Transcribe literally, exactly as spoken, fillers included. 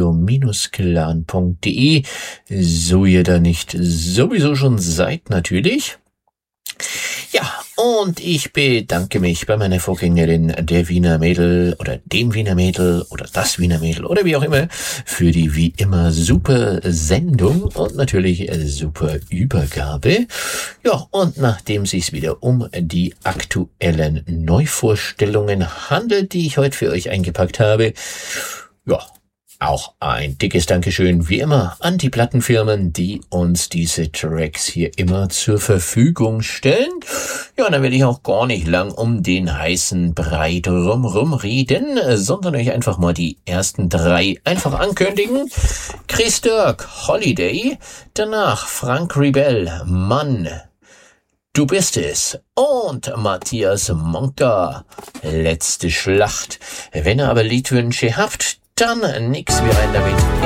radio clan punkt de, so ihr da nicht sowieso schon seid natürlich. Ja, und ich bedanke mich bei meiner Vorgängerin, der Wiener Mädel oder dem Wiener Mädel oder das Wiener Mädel oder wie auch immer, für die wie immer super Sendung und natürlich super Übergabe. Ja, und nachdem es sich wieder um die aktuellen Neuvorstellungen handelt, die ich heute für euch eingepackt habe, ja, auch ein dickes Dankeschön, wie immer, an die Plattenfirmen, die uns diese Tracks hier immer zur Verfügung stellen. Ja, dann will ich auch gar nicht lang um den heißen Brei drumrum reden, sondern euch einfach mal die ersten drei einfach ankündigen. Chris Dirk, Holiday, danach Frank Rebell, Mann, du bist es, und Matthias Monka, letzte Schlacht. Wenn ihr aber Liedwünsche habt, dann nix wie rein damit